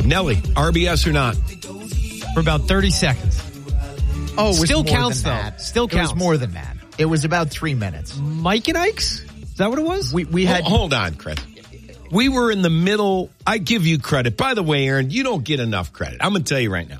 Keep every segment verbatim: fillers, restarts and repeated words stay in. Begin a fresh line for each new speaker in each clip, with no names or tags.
Nelly, R B S or not?
For about thirty seconds.
Oh, it was
Still
more
counts,
than
though.
that.
Still
It was
counts.
more than that. It was about three minutes.
Mike and Ike's? Is that what it was?
We we had
Hold, hold on, Chris. We were in the middle. I give you credit. By the way, Aaron, you don't get enough credit. I'm going to tell you right now.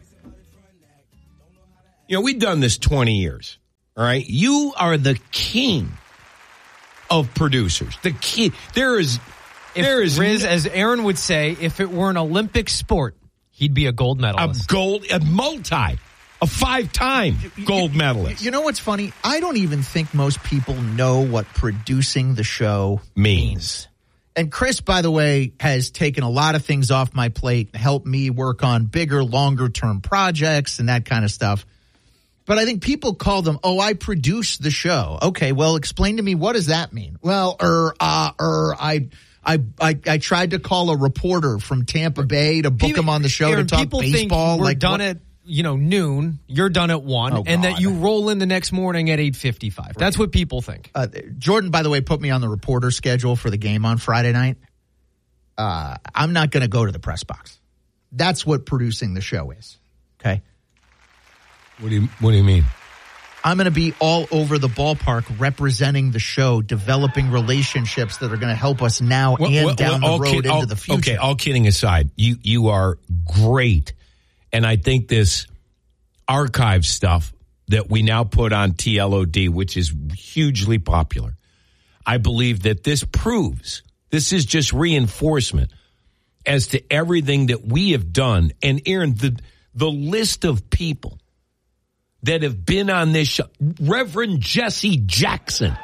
You know, we've done this twenty years, all right? You are the king of producers. The king. There is,
If
there is
Riz,
no-
as Aaron would say, if it were an Olympic sport, he'd be a gold
a
medalist.
gold, a multi, a five-time gold medalist.
You know what's funny? I don't even think most people know what producing the show
means.
And Chris, by the way, has taken a lot of things off my plate, helped me work on bigger, longer-term projects and that kind of stuff. But I think people call them, oh, I produce the show. Okay, well, explain to me, what does that mean? Well, er, uh, er, I, I, I, I tried to call a reporter from Tampa Bay to book
People-
him on the show
Aaron,
to talk
people
baseball.
Think we're
like
done
what-
at you know noon. You're done at one,
Oh,
and that
God.
you roll in the next morning at eight fifty-five. That's what people think.
Uh, Jordan, by the way, put me on the reporter schedule for the game on Friday night. Uh, I'm not going to go to the press box. That's what producing the show is. Okay.
What do you What do you mean?
I'm going to be all over the ballpark representing the show, developing relationships that are going to help us now
Well,
and
well,
down
well, all
the road
kid-
into
all-
the future.
Okay, all kidding aside, you you are great, and I think this archive stuff that we now put on T L O D, which is hugely popular, I believe that this proves, this is just reinforcement as to everything that we have done. And Aaron, the the list of people that have been on this show, Reverend Jesse Jackson,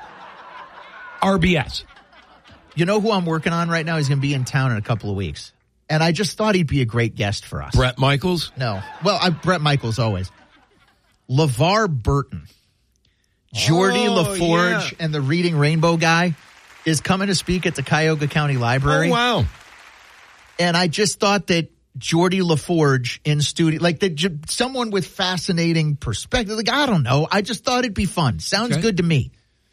R B S.
You know who I'm working on right now? He's going to be in town in a couple of weeks. And I just thought he'd be a great guest for us.
Brett Michaels?
No. Well, I, Brett Michaels always. LeVar Burton. Jordy
Oh,
LaForge
yeah.
and the Reading Rainbow guy is coming to speak at the Cuyahoga County Library.
Oh, wow.
And I just thought that Jordy LaForge in studio, like that, j- someone with fascinating perspective. Like, I don't know. I just thought it'd be fun. Sounds
Okay.
good to me.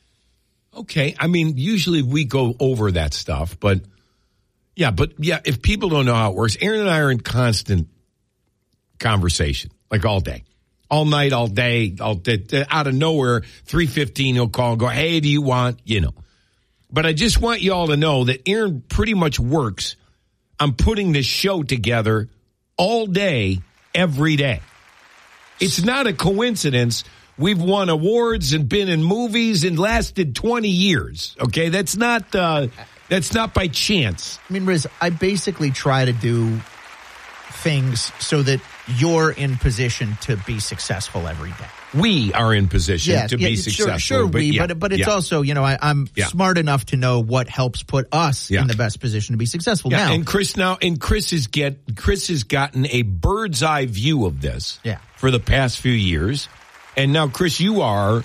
Okay. I mean, usually we go over that stuff, but yeah, but yeah, if people don't know how it works, Aaron and I are in constant conversation, like all day, all night, all day, all day, out of nowhere, three fifteen, he'll call and go, hey, do you want, you know, but I just want you all to know that Aaron pretty much works on putting this show together all day, every day. It's not a coincidence. We've won awards and been in movies and lasted twenty years. Okay, that's not uh, that's not by chance.
I mean, Riz, I basically try to do things so that you're in position to be successful every day.
We are in position
Yeah,
to
yeah,
be
sure,
successful.
Sure,
but
we,
yeah,
but but it's
yeah.
also, you know, I, I'm
Yeah.
smart enough to know what helps put us
Yeah.
in the best position to be successful.
Yeah,
now,
and Chris now and Chris has get Chris has gotten a bird's eye view of this.
Yeah.
For the past few years, and now Chris, you are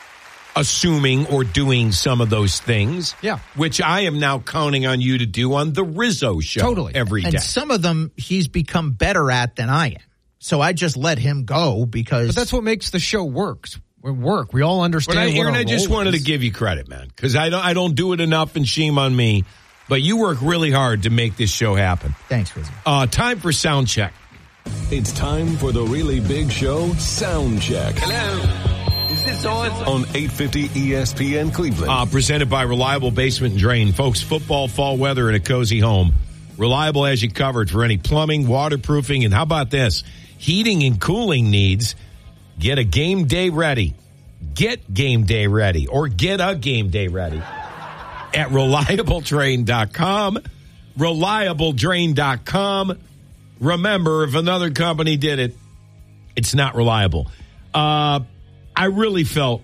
assuming or doing some of those things.
Yeah.
Which I am now counting on you to do on the Rizzo show.
Totally.
Every day.
and some of them he's become better at than I am. So I just let him go because
But that's what makes the show works. We work. We all understand.
But I,
what
Aaron,
our
I just
role
wanted
is.
to give you credit, man, because I don't, I don't do it enough, and shame on me. But you work really hard to make this show happen.
Thanks, Rizzo.
Uh, time for sound check.
It's time for the Really Big Show Sound Check.
Hello. Is this on?
On eight fifty E S P N Cleveland.
Uh, presented by Reliable Basement and Drain. Folks, football, fall weather, and a cozy home. Reliable has you covered for any plumbing, waterproofing, and how about this? Heating and cooling needs. Get a game day ready. Get game day ready or get a game day ready at reliable drain dot com. reliable drain dot com. Remember, if another company did it, it's not reliable. Uh, I really felt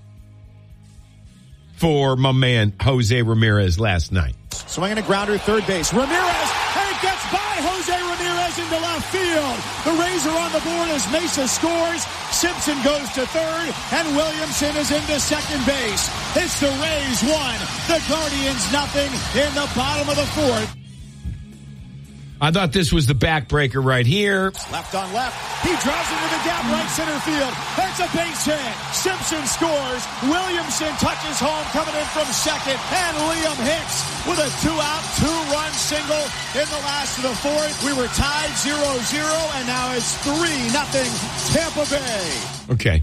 for my man Jose Ramirez last night.
Swinging a grounder, third base. Ramirez, and it gets by Jose Ramirez into left field. The Rays are on the board as Mesa scores. Simpson goes to third, and Williamson is into second base. It's the Rays one, the Guardians nothing in the bottom of the fourth.
I thought this was the backbreaker right here.
Left on left. He drives into the gap, right center field. That's a base hit. Simpson scores. Williamson touches home, coming in from second. And Liam Hicks with a two-out, two-run single in the last of the fourth. We were tied zero zero, and now it's three nothing Tampa Bay.
Okay.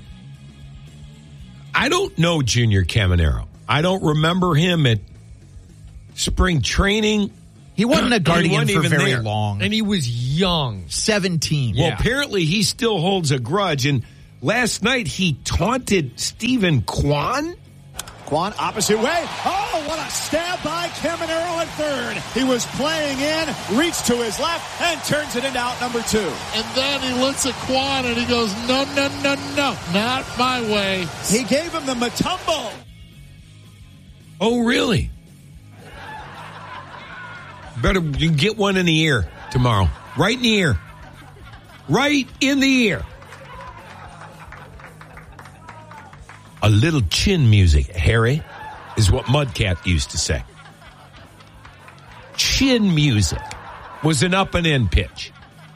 I don't know Junior Caminero. I don't remember him at spring training.
He wasn't a Guardian
wasn't
for
even
very
there.
long.
And he was young.
seventeen.
Well,
Yeah.
apparently he still holds a grudge. And last night he taunted Stephen Kwan.
Kwan opposite way. Oh, what a stab by Caminero at third. He was playing in, reached to his left, and turns it into out number two.
And then he looks at Kwan and he goes, no, no, no, no, not my way.
He gave him the Matumbo.
Oh, really? Better you can get one in the ear tomorrow. Right in the ear. Right in the ear. A little chin music, Harry, is what Mudcat used to say. Chin music was an up and in pitch.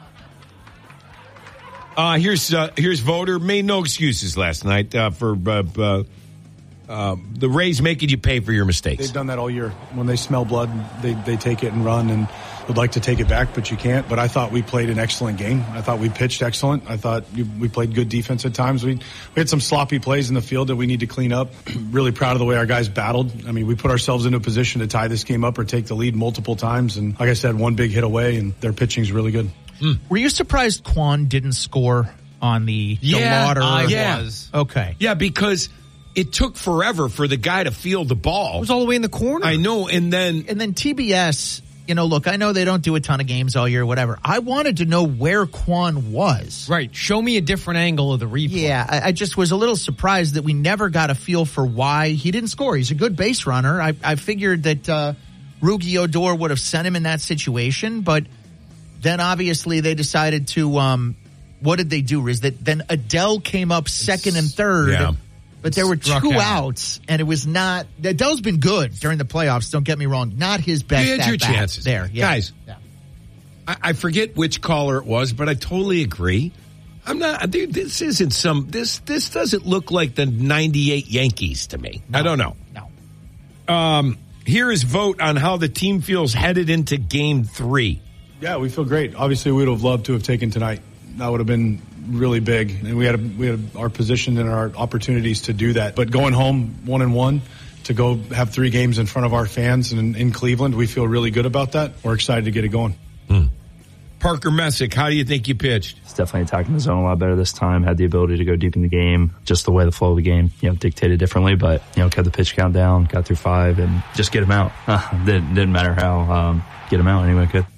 Uh, here's uh, here's Voter. Made no excuses last night uh, for uh, uh, uh, the Rays making you pay for your mistakes.
They've done that all year. When they smell blood, they, they take it and run and would like to take it back, but you can't. But I thought we played an excellent game. I thought we pitched excellent. I thought we played good defense at times. We, we had some sloppy plays in the field that we need to clean up. Really proud of the way our guys battled. I mean, we put ourselves into a position to tie this game up or take the lead multiple times. And like I said, one big hit away, and their pitching's really good.
Mm. Were you surprised Kwan didn't score on the, the
Yeah,
water?
I
Yeah.
was.
Okay.
Yeah, because it took forever for the guy to field the ball.
It was all the way in the corner.
I know, and then
And then T B S, you know, look, I know they don't do a ton of games all year, whatever. I wanted to know where Kwan was.
Right. Show me a different angle of the replay.
Yeah, I, I just was a little surprised that we never got a feel for why he didn't score. He's a good base runner. I, I figured that uh, Rugi Odor would have sent him in that situation, but then obviously they decided to, um, what did they do, Riz? That then Adele came up second and third.
Yeah.
But there were
Struck
two
out.
outs, and it was not. Adele's been good during the playoffs. Don't get me wrong. Not his best.
you had your
at-bat
chances.
there, yeah.
Guys.
Yeah.
I, I forget which caller it was, but I totally agree. I'm not. Dude, this isn't some. This this doesn't look like the ninety-eight Yankees to me. I don't know.
No.
Um, here is vote on how the team feels headed into Game Three.
Yeah, we feel great. Obviously, we would have loved to have taken tonight. That would have been really big, and we had a, we had our position and our opportunities to do that. But going home one and one to go have three games in front of our fans and in Cleveland, we feel really good about that. We're excited to get it going.
Hmm. Parker Messick, how do you think you pitched?
It's definitely attacking the zone a lot better this time. Had the ability to go deep in the game. Just the way the flow of the game, you know, dictated differently. But you know, kept the pitch count down, got through five, and just get him out. didn't, didn't matter how. Um, get him out anyway. Good.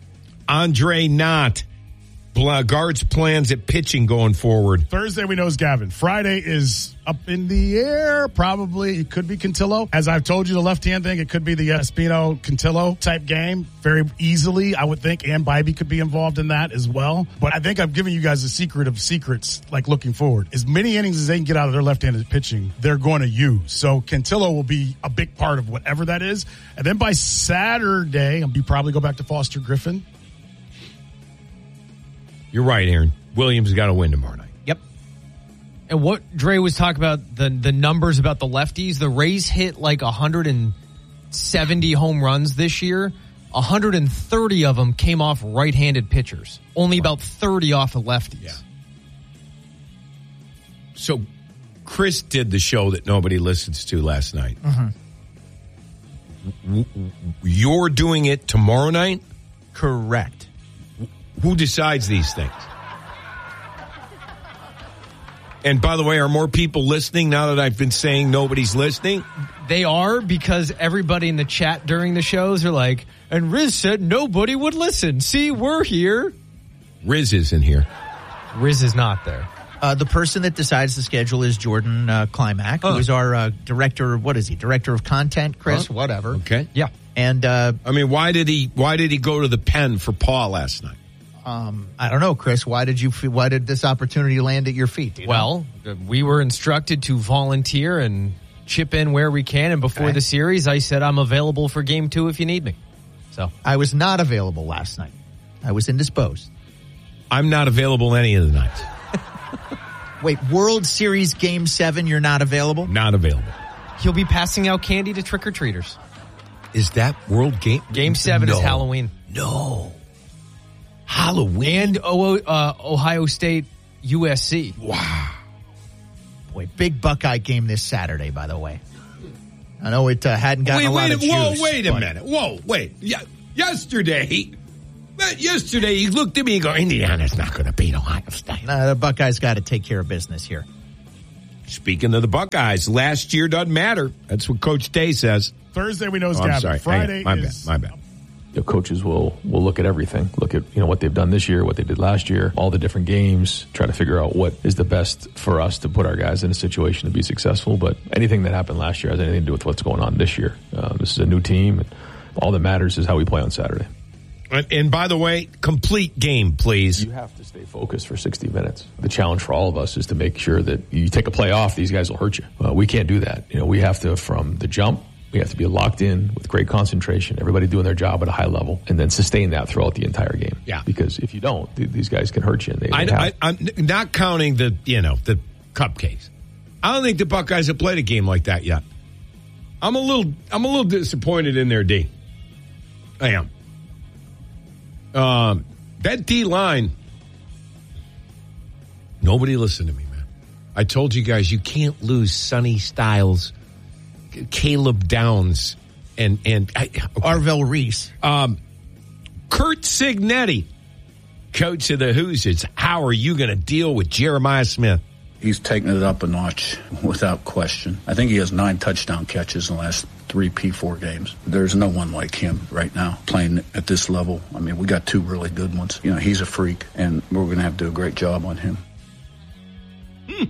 Andre Knott. Guards plans at pitching going forward.
Thursday we know is Gavin. Friday is up in the air. Probably it could be Cantillo. As I've told you, the left-hand thing, it could be the Espino Cantillo type game very easily, I would think. And Bybee could be involved in that as well. But I think I've given you guys a secret of secrets, like looking forward. As many innings as they can get out of their left-handed pitching, they're going to use. So Cantillo will be a big part of whatever that is. And then by Saturday, you probably go back to Foster Griffin.
You're right, Aaron. Williams has got to win tomorrow night.
Yep. And what Dre was talking about, the the numbers about the lefties, the Rays hit like one hundred seventy home runs this year. one hundred thirty of them came off right-handed pitchers. Only about thirty off of lefties.
Yeah. So Chris did the show that nobody listens to last night.
Mm-hmm.
W- w- you're doing it tomorrow night?
Correct.
Who decides these things? And by the way, are more people listening now that I've been saying nobody's listening?
They are, because everybody in the chat during the shows are like, and Riz said nobody would listen. See, we're here.
Riz isn't here.
Riz is not there.
Uh, the person that decides the schedule is Jordan uh, Climack,
Huh.
who is our uh, director. What is he? Director of content, Chris?
Huh?
Whatever.
Okay.
Yeah.
And uh,
I mean, why did he? Why did he go to the pen for Paul last night?
um, I don't know, Chris. Why did you? Why did this opportunity land at your feet? Do you know?
Well, we were instructed to volunteer and chip in where we can. And before
Okay.
the series, I said I'm available for game two if you need me. So
I was not available last night. I was indisposed.
I'm not available any of the nights.
Wait, World Series Game seven, you're not available?
Not available.
He'll be passing out candy to trick-or-treaters.
Is that World Game?
Game seven
no.
is Halloween.
No. Halloween?
And o- uh, Ohio State U S C.
Wow.
Boy, big Buckeye game this Saturday, by the way. I know it uh, hadn't gotten
wait,
a lot
wait,
of juice.
Whoa, wait a
but-
minute. Whoa, wait. Yeah, yesterday, yesterday he looked at me and go, Indiana's not going to beat Ohio State.
No, the Buckeyes got to take care of business here.
Speaking of the Buckeyes, last year doesn't matter. That's what Coach Day says.
Thursday we know is
Oh, I'm
Gavin.
sorry.
Friday
My
is
bad. My bad.
You know, coaches will will look at everything, look at you know what they've done this year, what they did last year, all the different games, try to figure out what is the best for us to put our guys in a situation to be successful. But anything that happened last year has anything to do with what's going on this year. Uh, this is a new team, and all that matters is how we play on Saturday.
And, and by the way, complete game, please.
You have to stay focused for sixty minutes. The challenge for all of us is to make sure that you take a play off, these guys will hurt you. Uh, we can't do that. You know, we have to, from the jump, we have to be locked in with great concentration, everybody doing their job at a high level, and then sustain that throughout the entire game.
Yeah.
Because if you don't, th- these guys can hurt you. And they,
I,
they have.
I, I'm not counting the, you know, the cupcakes. I don't think the Buckeyes have played a game like that yet. I'm a little, I'm a little disappointed in their D. I am. Um, that D line. Nobody listened to me, man. I told you guys you can't lose Sonny Styles, Caleb Downs, and and I, okay.
Arvell Reese,
um, Kurt Cignetti, coach of the Hoosiers. How are you going to deal with Jeremiah Smith?
He's taken it up a notch without question. I think he has nine touchdown catches in the last three P four games. There's no one like him right now playing at this level. I mean, we got two really good ones. You know, he's a freak, and we're going to have to do a great job on him.
Hmm.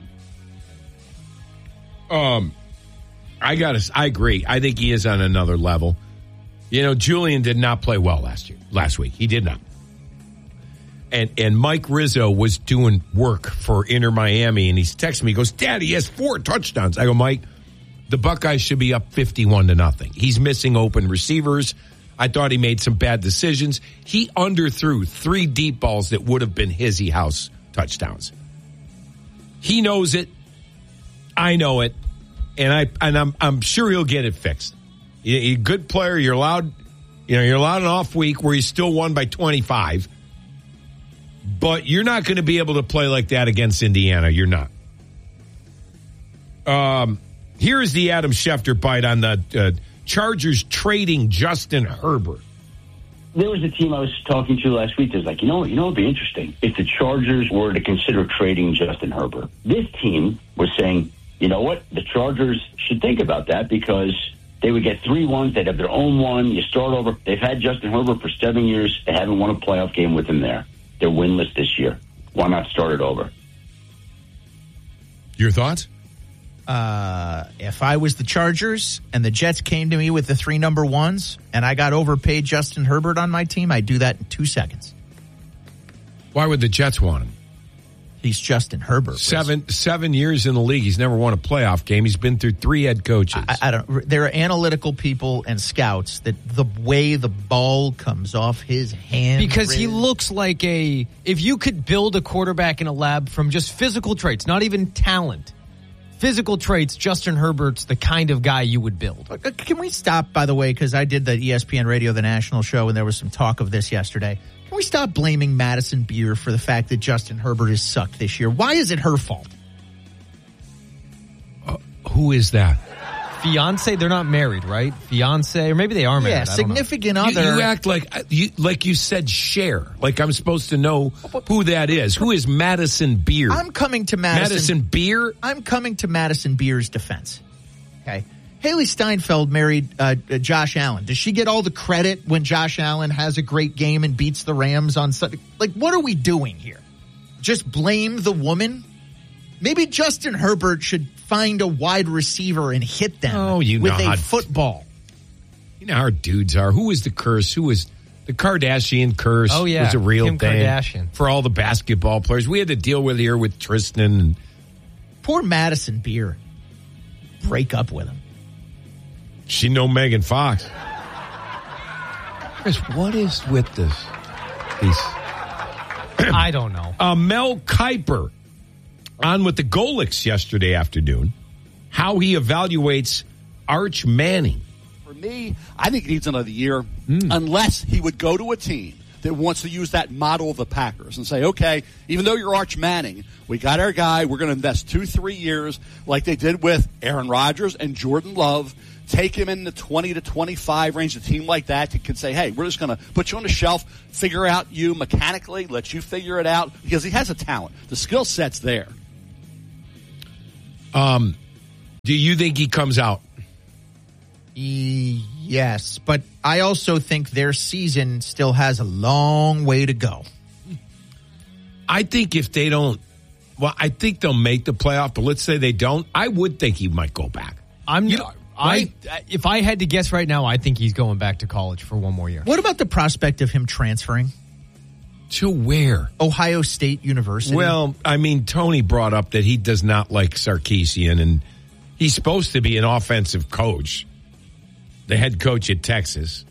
Um, I got to. I agree. I think he is on another level. You know, Julian did not play well last year. Last week, he did not. And and Mike Rizzo was doing work for Inter Miami, and he's texting me. He goes, Dad, he has four touchdowns. I go, Mike, the Buckeyes should be up fifty-one to nothing. He's missing open receivers. I thought he made some bad decisions. He underthrew three deep balls that would have been hizzy house touchdowns. He knows it. I know it, and I and I'm I'm sure he'll get it fixed. You're a good player. You're allowed, you know, you're allowed an off week where you still won by twenty-five. But you're not going to be able to play like that against Indiana. You're not. Um, here is the Adam Schefter bite on the uh, Chargers trading Justin Herbert.
There was a team I was talking to last week that was like, you know what, you know what would be interesting? If the Chargers were to consider trading Justin Herbert. This team was saying, you know what, the Chargers should think about that because they would get three ones. They'd have their own one. You start over. They've had Justin Herbert for seven years. They haven't won a playoff game with him there. They're winless this year. Why not start it over?
Your thoughts?
Uh, if I was the Chargers and the Jets came to me with the three number ones and I got overpaid Justin Herbert on my team, I'd do that in two seconds.
Why would the Jets want him?
He's Justin Herbert.
Seven seven years in the league. He's never won a playoff game. He's been through three head coaches.
I, I don't. There are analytical people and scouts that the way the ball comes off his hand
because he looks like a. If you could build a quarterback in a lab from just physical traits, not even talent, physical traits, Justin Herbert's the kind of guy you would build.
Can we stop, by the way, because I did the E S P N Radio, the national show, and there was some talk of this yesterday. Can we stop blaming Madison Beer for the fact that Justin Herbert has sucked this year? Why is it her fault?
Uh, who is that?
Fiance? They're not married, right? Fiance, or maybe they are married.
Yeah, significant other.
You, you act like you like you said Cher. Like I'm supposed to know who that is. Who is Madison Beer?
I'm coming to Madison,
Madison Beer.
I'm coming to Madison Beer's defense. Okay. Haley Steinfeld married uh, uh, Josh Allen. Does she get all the credit when Josh Allen has a great game and beats the Rams on Sunday? Like, what are we doing here? Just blame the woman? Maybe Justin Herbert should find a wide receiver and hit them
oh, you
with
know
a
how,
football.
You know how our dudes are. Who is the curse? Who is the Kardashian curse?
Oh, yeah.
Was a real
Kim
thing
Kardashian.
For all the basketball players. We had to deal with here with Tristan. And
poor Madison Beer. Break up with him.
She know Megan Fox. Chris, what is with this? He's
I don't know.
Uh, Mel Kiper on with the Golics yesterday afternoon. How he evaluates Arch Manning.
For me, I think he needs another year
Mm.
unless he would go to a team that wants to use that model of the Packers and say, okay, even though you're Arch Manning, we got our guy, we're going to invest two, three years like they did with Aaron Rodgers and Jordan Love. Take him in the twenty to twenty-five range. A team like that can say, hey, we're just going to put you on the shelf, figure out you mechanically, let you figure it out, because he has a talent. The skill set's there.
Um, do you think he comes out?
E- yes, but I also think their season still has a long way to go.
I think if they don't, well, I think they'll make the playoff, but let's say they don't, I would think he might go back.
I'm
You know,
I if I had to guess right now, I think he's going back to college for one more year.
What about the prospect of him transferring?
To where?
Ohio State University.
Well, I mean, Tony brought up that he does not like Sarkisian, and he's supposed to be an offensive coach, the head coach at Texas.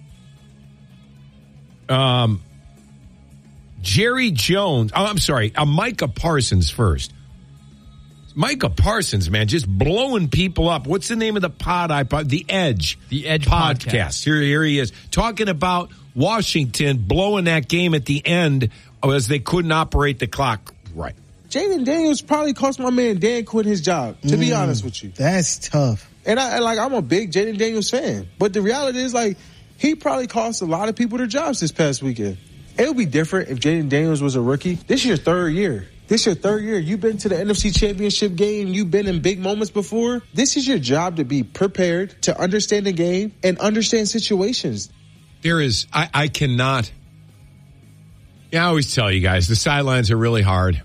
Um, Jerry Jones, oh, I'm sorry, uh, Micah Parsons first. Micah Parsons, man, just blowing people up. What's the name of the pod I pod? The Edge.
The Edge
podcast.
podcast.
Here, here he is talking about Washington blowing that game at the end as they couldn't operate the clock right.
Jaden Daniels probably cost my man Dan Quinn his job, to be
Mm,
honest with you.
That's tough.
And I and like I'm a big Jaden Daniels fan, but the reality is like he probably cost a lot of people their jobs this past weekend. It would be different if Jaden Daniels was a rookie. This is your third year. This is your third year. You've been to the N F C Championship game. You've been in big moments before. This is your job to be prepared, to understand the game, and understand situations.
There is, I, I cannot, yeah, I always tell you guys, the sidelines are really hard.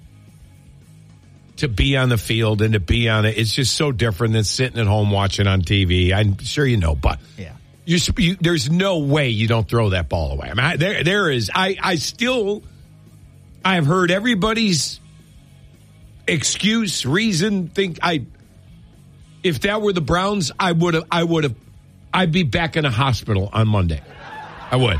To be on the field and to be on it, it's just so different than sitting at home watching on T V. I'm sure you know, but
yeah.
You, you, there's no way you don't throw that ball away. I mean, I, there, there is. I, I still, I've heard everybody's excuse, reason. Think I, if that were the Browns, I would have. I would have. I'd be back in a hospital on Monday. I would.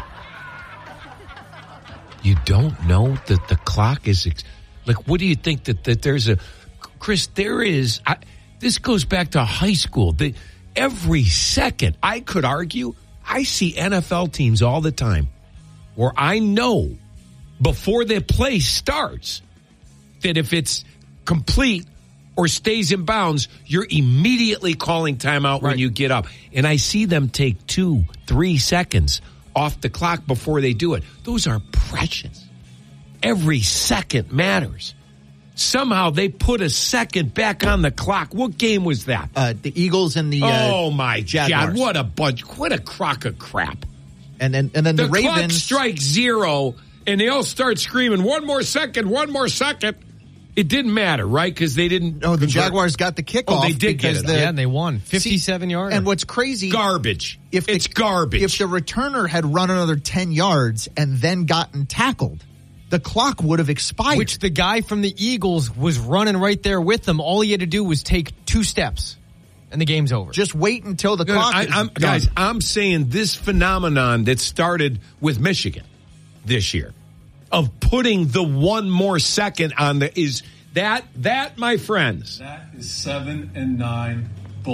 You don't know that the clock is. Ex- like, what do you think that that there's a, Chris? There is. I, this goes back to high school. The, every second, I could argue. I see N F L teams all the time where I know before the play starts that if it's complete or stays in bounds, you're immediately calling timeout right. when you get up. And I see them take two, three seconds off the clock before they do it. Those are precious. Every second matters. Somehow they put a second back on the clock. What game was that?
Uh, the Eagles and the uh,
oh my
Jaguars.
God! What a bunch! What a crock of crap!
And then and then the,
the
Ravens
clock strikes zero, and they all start screaming, "One more second! One more second!" It didn't matter, right? Because they didn't.
Oh, the
convert.
Jaguars got the kickoff.
Oh, they did
because
get it.
The,
yeah, and they won fifty-seven
see,
yards.
And what's crazy?
Garbage.
If the,
it's garbage.
If the returner had run another ten yards and then gotten tackled, the clock would have expired.
Which the guy from the Eagles was running right there with them. All he had to do was take two steps, and the game's over.
Just wait until the
Good.
clock
I,
is
I'm,
done.
Guys, I'm saying this phenomenon that started with Michigan this year of putting the one more second on the is that that my friends.
That is seven and nine bull.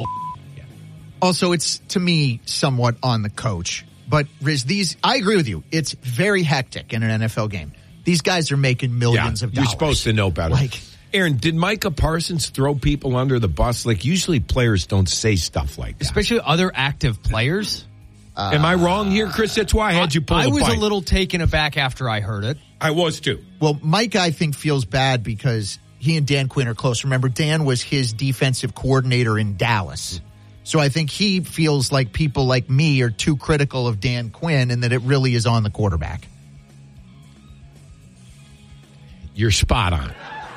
Also, it's to me somewhat on the coach. But Riz, these I agree with you. It's very hectic in an N F L game. These guys are making millions
yeah,
of dollars.
You're supposed to know better.
Like,
Aaron, did Micah Parsons throw people under the bus? Like, usually players don't say stuff like that.
Especially other active players.
Uh,
Am I wrong here, Chris? That's why I had you pull
I
a
was
bite.
a little taken aback after I heard it.
I was too.
Well, Mike, I think, feels bad because he and Dan Quinn are close. Remember, Dan was his defensive coordinator in Dallas. So I think he feels like people like me are too critical of Dan Quinn and that it really is on the quarterback.
You're spot on.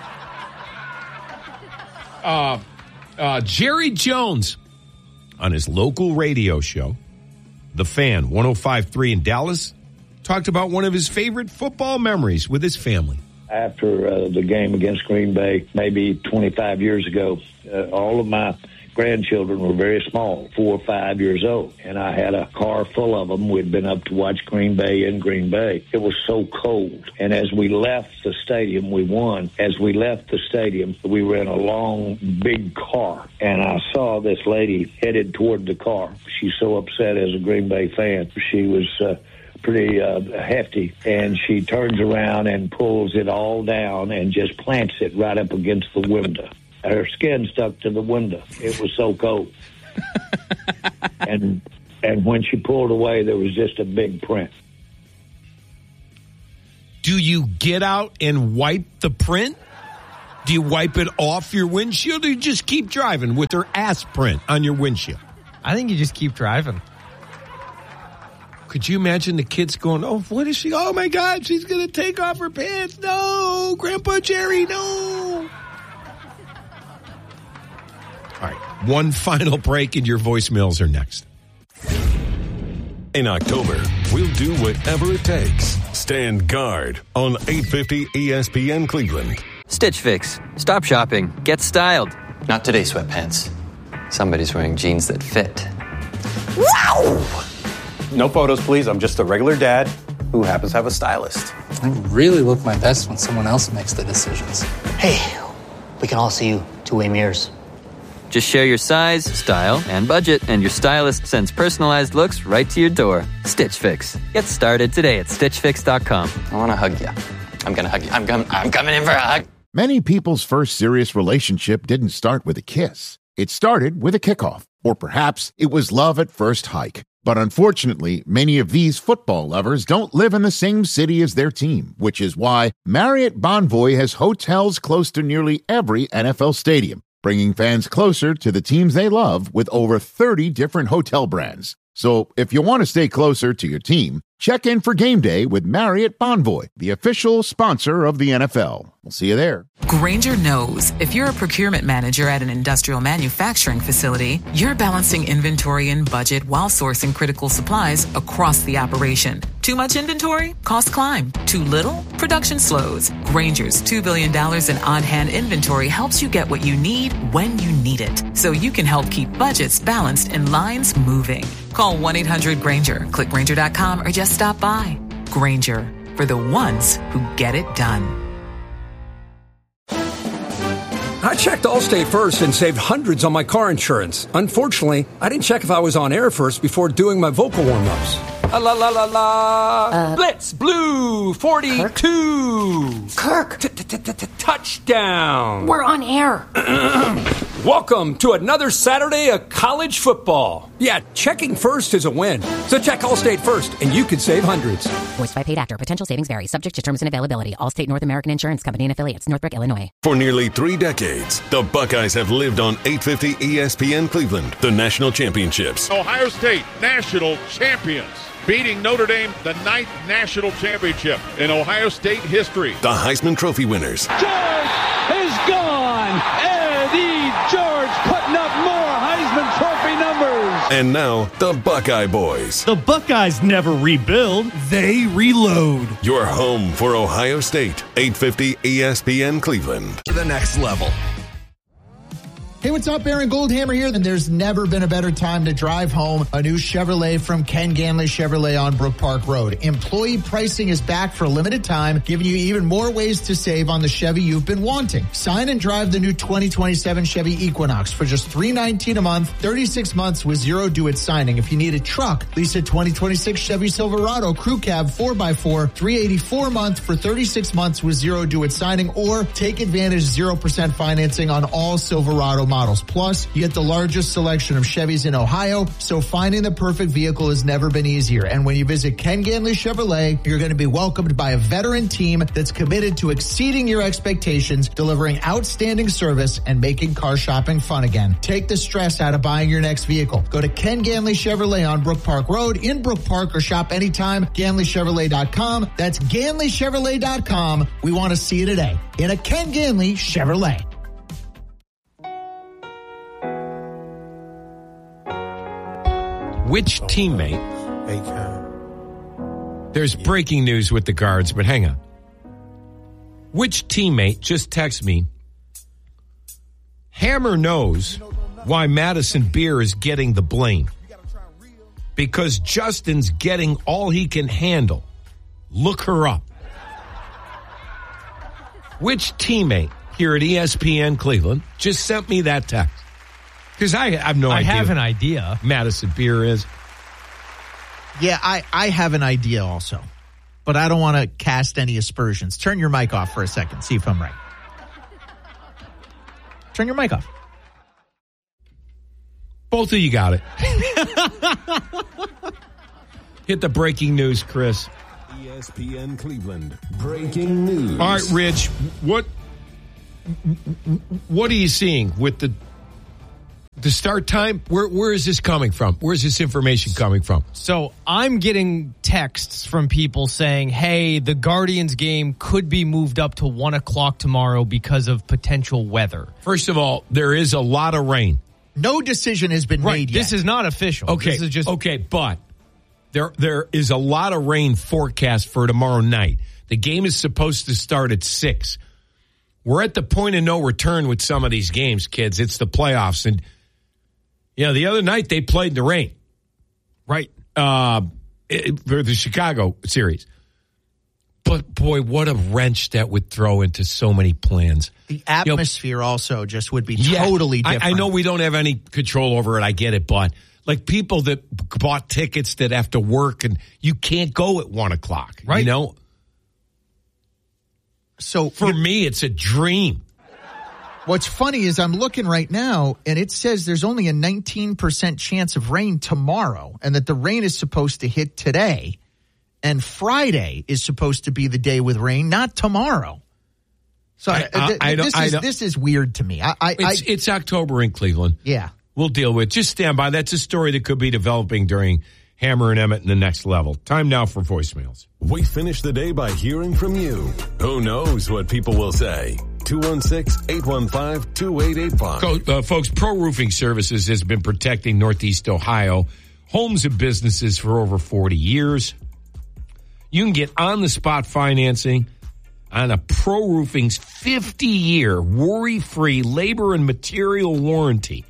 Uh, uh, Jerry Jones on his local radio show, The Fan, one oh five point three in Dallas, talked about one of his favorite football memories with his family.
After uh, the game against Green Bay, maybe twenty-five years ago, uh, all of my
grandchildren were very small, four or five years old. And I had a car full of them. We'd been up to watch Green Bay in Green Bay. It was so cold. And as we left the stadium, we won. As we left the stadium, we were in a long, big car. And I saw this lady headed toward the car. She's so upset as a Green Bay fan. She was uh, pretty uh, hefty. And she turns around and pulls it all down and just plants it right up against the window. Her skin stuck to the window. It was so cold. and and when she pulled away, there was just a big print.
Do you get out and wipe the print? Do you wipe it off your windshield, or you just keep driving with her ass print on your windshield?
I think you just keep driving.
Could you imagine the kids going, oh, what is she? Oh, my God, she's going to take off her pants. No, Grandpa Jerry, no. All right, one final break and your voicemails are next.
In October, we'll do whatever it takes. Stand guard on eight fifty E S P N Cleveland.
Stitch Fix. Stop shopping. Get styled. Not today, sweatpants. Somebody's wearing jeans that fit.
Wow! No photos, please. I'm just a regular dad who happens to have a stylist.
I really look my best when someone else makes the decisions. Hey, we can all see you two-way mirrors.
Just share your size, style, and budget, and your stylist sends personalized looks right to your door. Stitch Fix. Get started today at stitch fix dot com. I want to hug you. I'm going to hug you. I'm, com- I'm coming in for a hug.
Many people's first serious relationship didn't start with a kiss. It started with a kickoff. Or perhaps it was love at first hike. But unfortunately, many of these football lovers don't live in the same city as their team, which is why Marriott Bonvoy has hotels close to nearly every N F L stadium, bringing fans closer to the teams they love with over thirty different hotel brands. So if you want to stay closer to your team, check in for game day with Marriott Bonvoy, the official sponsor of the N F L. We'll see you there.
Grainger knows if you're a procurement manager at an industrial manufacturing facility, you're balancing inventory and budget while sourcing critical supplies across the operation. Too much inventory? Costs climb. Too little? Production slows. Grainger's two billion dollars in on-hand inventory helps you get what you need when you need it, so you can help keep budgets balanced and lines moving. Call one eight hundred Grainger, click Grainger dot com, or just stop by. Grainger, for the ones who get it done.
I checked Allstate first and saved hundreds on my car insurance. Unfortunately, I didn't check if I was on air first before doing my vocal warm-ups. La la la la la.
Uh,
Blitz Blue forty-two.
Kirk.
Touchdown.
We're on air.
Welcome to another Saturday of college football. Yeah, checking first is a win. So check Allstate first, and you could save hundreds.
Voiced by paid actor. Potential savings vary. Subject to terms and availability. Allstate North American Insurance Company and affiliates. Northbrook, Illinois.
For nearly three decades, the Buckeyes have lived on eight fifty E S P N Cleveland, the national championships.
Ohio State national champions, beating Notre Dame, the ninth national championship in Ohio State history.
The Heisman Trophy winners.
George is gone. Eddie George putting up more Heisman Trophy numbers.
And now, the Buckeye Boys.
The Buckeyes never rebuild, they reload.
Your home for Ohio State, eight fifty E S P N Cleveland.
To the next level.
Hey, what's up? Aaron Goldhammer here. And there's never been a better time to drive home a new Chevrolet from Ken Ganley Chevrolet on Brook Park Road. Employee pricing is back for a limited time, giving you even more ways to save on the Chevy you've been wanting. Sign and drive the new twenty twenty-seven Chevy Equinox for just three hundred nineteen dollars a month, thirty-six months with zero due at signing. If you need a truck, lease a twenty twenty-six Chevy Silverado Crew Cab four by four, three hundred eighty-four dollars a month for thirty-six months with zero due at signing, or take advantage zero percent financing on all Silverado models. Plus, you get the largest selection of Chevys in Ohio, so finding the perfect vehicle has never been easier. And when you visit Ken Ganley Chevrolet, you're going to be welcomed by a veteran team that's committed to exceeding your expectations, delivering outstanding service, and making car shopping fun again. Take the stress out of buying your next vehicle. Go to Ken Ganley Chevrolet on Brook Park Road in Brook Park, or shop anytime, Ganley Chevrolet dot com. That's Ganley Chevrolet dot com. We want to see you today in a Ken Ganley Chevrolet.
Which teammate? There's breaking news with the Guards, but hang on. Which teammate, just text me, Hammer knows why Madison Beer is getting the blame. Because Justin's getting all he can handle. Look her up. Which teammate here at E S P N Cleveland just sent me that text? Because I have no
I
idea.
I have an idea.
Madison Beer is.
Yeah, I, I have an idea also. But I don't want to cast any aspersions. Turn your mic off for a second. See if I'm right. Turn your mic off.
Both of you got it. Hit the breaking news, Chris.
E S P N Cleveland. Breaking news.
All right, Rich, what what are you seeing with the the start time? Where where is this coming from? Where's this information coming from?
So I'm getting texts from people saying, hey, the Guardians game could be moved up to one o'clock tomorrow because of potential weather.
First of all, there is a lot of rain.
No decision has been
right,
made yet.
This is not official.
Okay,
this is just
okay, but there there is a lot of rain forecast for tomorrow night. The game is supposed to start at six. We're at the point of no return with some of these games, kids. It's the playoffs, and you know the other night they played in the rain, right? Uh, it, for the Chicago series. But boy, what a wrench that would throw into so many plans.
The atmosphere you know, also just would be
yeah,
totally different.
I, I know we don't have any control over it. I get it, but like people that bought tickets that have to work and you can't go at one o'clock, right? You know.
So
for me, it's a dream.
What's funny is I'm looking right now, and it says there's only a nineteen percent chance of rain tomorrow, and that the rain is supposed to hit today. And Friday is supposed to be the day with rain, not tomorrow. So
I, I,
th-
I
this,
I
is, this is weird to me. I, I,
it's,
I,
it's October in Cleveland.
Yeah.
We'll deal with it. Just stand by. That's a story that could be developing during Hammer and Emmett in the next level. Time now for voicemails.
We finish the day by hearing from you. Who knows what people will say? two one six, eight one five, two eight eight five.
So, uh, folks, Pro Roofing Services has been protecting Northeast Ohio homes and businesses for over forty years. You can get on-the-spot financing on a Pro Roofing's fifty-year worry-free labor and material warranty.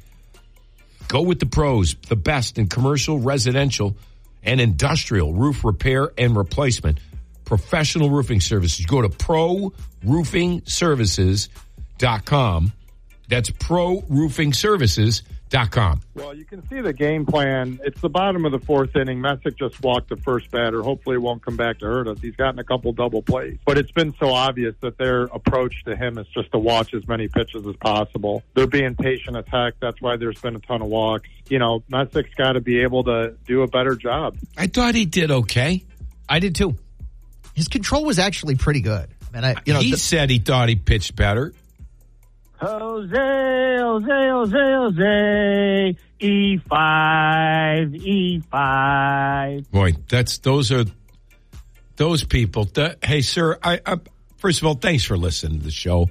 Go with the pros, the best in commercial, residential, and industrial roof repair and replacement. Professional roofing services. Go to pro roofing services dot com. That's pro roofing services dot com.
Well, you can see the game plan. It's the bottom of the fourth inning. Messick just walked the first batter. Hopefully it won't come back to hurt us. He's gotten a couple double plays. But it's been so obvious that their approach to him is just to watch as many pitches as possible. They're being patient as heck. That's why there's been a ton of walks. You know, Messick's got to be able to do a better job.
I thought he did okay.
I did too.
His control was actually pretty good. And I, you know,
he
the,
said he thought he pitched better.
Jose, Jose, Jose, Jose, E five, E five.
Boy, that's those are those people. That, hey, sir, I, I first of all, thanks for listening to the show.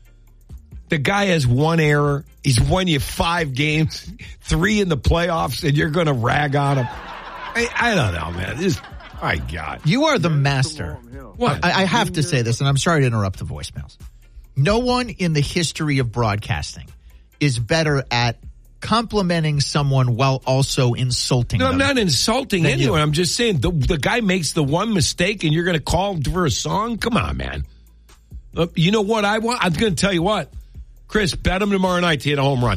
The guy has one error. He's won you five games, three in the playoffs, and you're going to rag on him. I, I don't know, man. This, my God,
you are the master.
What?
I, I have to say this, and I'm sorry to interrupt the voicemails. No one in the history of broadcasting is better at complimenting someone while also insulting
no,
them.
I'm not insulting anyone. You. I'm just saying the, the guy makes the one mistake and you're going to call him for a song? Come on, man. Look, you know what I want? I'm going to tell you what. Chris, bet him tomorrow night to hit a home run.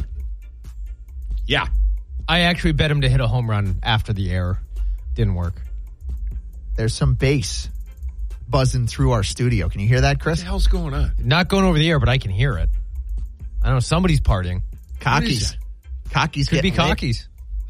Yeah.
I actually bet him to hit a home run after the error. Didn't work.
There's some bass buzzing through our studio. Can you hear that, Chris?
What the hell's going on?
Not going over the air, but I can hear it. I don't know. Somebody's partying.
Cockies. Cockies.
Could be cockies.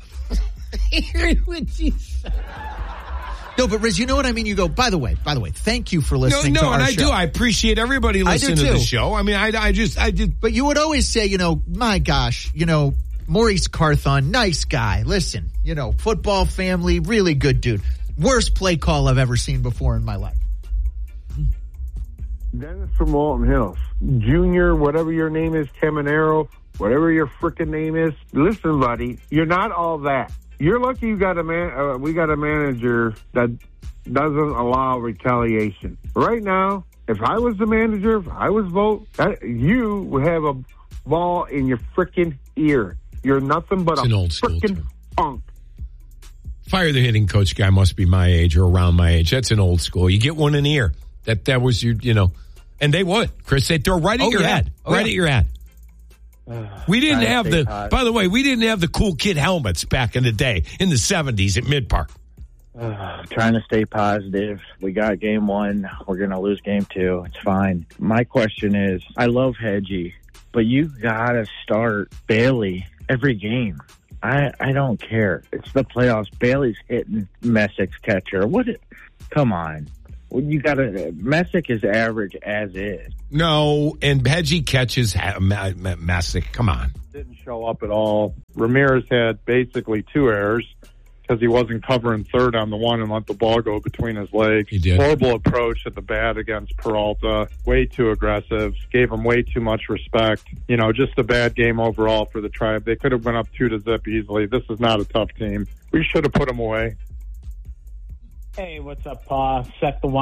No, but Riz, you know what I mean? You go, by the way, by the way, thank you for listening
no, no,
to our
and I
show.
do. I appreciate everybody listening to the show. I mean, I, I just, I did.
But you would always say, you know, my gosh, you know, Maurice Carthon, nice guy. Listen, you know, football family, really good dude. Worst play call I've ever seen before in my life.
Dennis from Walton Hills. Junior, whatever your name is, Caminero, whatever your frickin' name is. Listen, buddy, you're not all that. You're lucky you got a man. Uh, we got a manager that doesn't allow retaliation. Right now, if I was the manager, if I was vote, that, you would have a ball in your frickin' ear. You're nothing but
It's
a
an old school
freaking
term.
punk.
Fire the hitting coach guy must be my age or around my age. That's an old school. You get one in the ear. That that was your, you know, and they would. Chris, they throw right at
Oh,
your
yeah.
head.
Oh,
right
yeah.
at your head. We didn't
Trying to
have
stay
the,
hot.
by the way, we didn't have the cool kid helmets back in the day in the seventies at Mid Park.
Uh, trying to stay positive. We got game one. We're going to lose game two. It's fine. My question is, I love Hedgie, but you got to start Bailey every game. I, I don't care. It's the playoffs. Bailey's hitting Messick's catcher. What? It, come on. Well, you got to. Messick is average as is.
No, and Hedgie catches ha- Ma- Ma- Masick. Come on.
Didn't show up at all. Ramirez had basically two errors because he wasn't covering third on the one and let the ball go between his legs.
He did.
Horrible approach at the bat against Peralta. Way too aggressive. Gave him way too much respect. You know, just a bad game overall for the Tribe. They could have went up two to zip easily. This is not a tough team. We should have put them away.
Hey, what's up, Pa? Seth the